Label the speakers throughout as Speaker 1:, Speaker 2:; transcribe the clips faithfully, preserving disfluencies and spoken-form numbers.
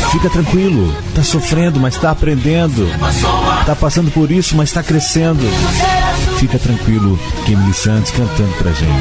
Speaker 1: Fica tranquilo, tá sofrendo, mas tá aprendendo. Tá passando por isso, mas tá crescendo. Fica tranquilo, Emily Santos cantando pra gente.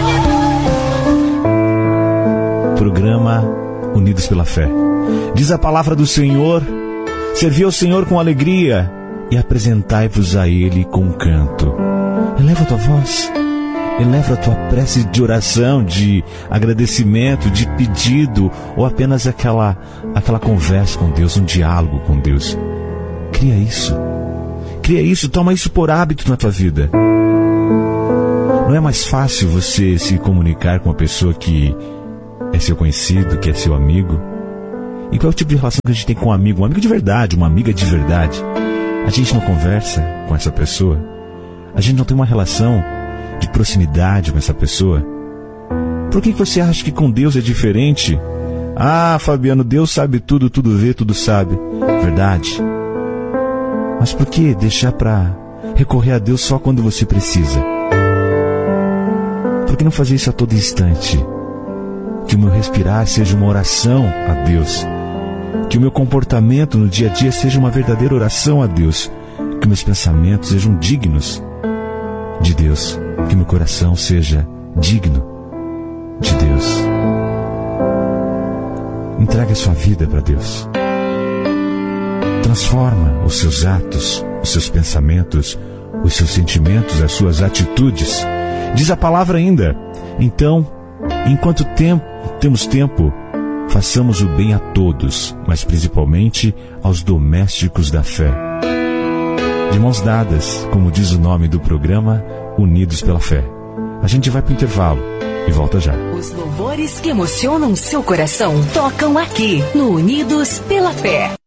Speaker 1: Programa Unidos pela Fé. Diz a palavra do Senhor: servi ao Senhor com alegria e apresentai-vos a Ele com canto. Eleva a tua voz, eleva a tua prece de oração, de agradecimento, de pedido, ou apenas aquela, aquela conversa com Deus, um diálogo com Deus. Cria isso, cria isso, toma isso por hábito na tua vida. Não é mais fácil você se comunicar com uma pessoa que é seu conhecido, que é seu amigo? E qual é o tipo de relação que a gente tem com um amigo? Um amigo de verdade, uma amiga de verdade. A gente não conversa com essa pessoa? A gente não tem uma relação de proximidade com essa pessoa? Por que você acha que com Deus é diferente? Ah, Fabiano, Deus sabe tudo, tudo vê, tudo sabe. Verdade. Mas por que deixar para recorrer a Deus só quando você precisa? Por que não fazer isso a todo instante? Que o meu respirar seja uma oração a Deus. Que o meu comportamento no dia a dia seja uma verdadeira oração a Deus. Que meus pensamentos sejam dignos de Deus. Que meu coração seja digno de Deus. Entregue a sua vida para Deus. Transforma os seus atos, os seus pensamentos, os seus sentimentos, as suas atitudes. Diz a palavra ainda: então, enquanto tempo, temos tempo, façamos o bem a todos, mas principalmente aos domésticos da fé. De mãos dadas, como diz o nome do programa, Unidos pela Fé. A gente vai para o intervalo e volta já.
Speaker 2: Os louvores que emocionam seu coração tocam aqui no Unidos pela Fé.